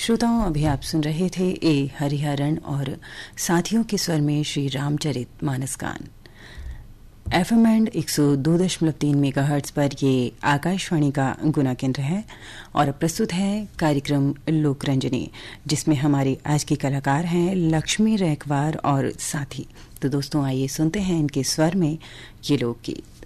श्रोताओं, अभी आप सुन रहे थे ए हरिहरन और साथियों के स्वर में श्री रामचरित मानस गान। एफएम बैंड 102.3 मेगाहर्ट्ज पर ये आकाशवाणी का गुना केंद्र है और प्रस्तुत है कार्यक्रम लोकरंजनी, जिसमें हमारे आज के कलाकार हैं लक्ष्मी रैकवार और साथी। तो दोस्तों, आइए सुनते हैं इनके स्वर में ये लोकगीत।